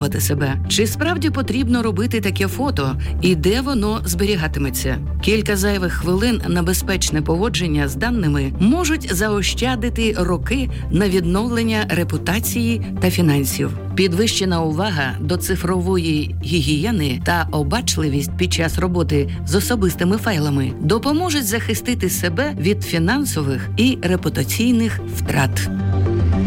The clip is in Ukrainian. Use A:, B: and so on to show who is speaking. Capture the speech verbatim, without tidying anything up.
A: запитувати себе, чи справді потрібно робити таке фото і де воно зберігатиметься. Кілька зайвих хвилин на безпечне поводження з даними можуть заощадити роки на відновлення репутації та фінансів. Підвищена увага до цифрової гігієни та обачливість під час роботи з особистими файлами допоможуть захистити себе від фінансових і репутаційних втрат.